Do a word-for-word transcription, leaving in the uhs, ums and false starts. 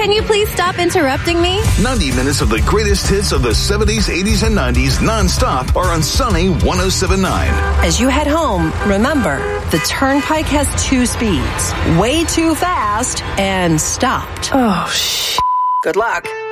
Can you please stop interrupting me? ninety minutes of the greatest hits of the seventies, eighties, and nineties non-stop are on Sunny one oh seven point nine. As you head home, remember, the Turnpike has two speeds. Way too fast and stopped. Oh, sh**. Good luck.